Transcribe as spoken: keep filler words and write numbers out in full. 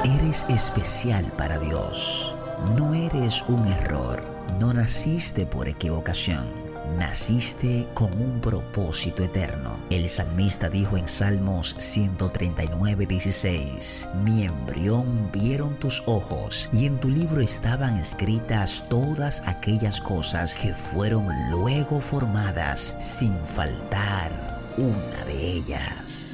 Eres especial para Dios. No eres un error. No naciste por equivocación. Naciste con un propósito eterno. El salmista dijo en Salmos ciento treinta y nueve, dieciséis: Mi embrión vieron tus ojos, y en tu libro estaban escritas todas aquellas cosas que fueron luego formadas, sin faltar una de ellas.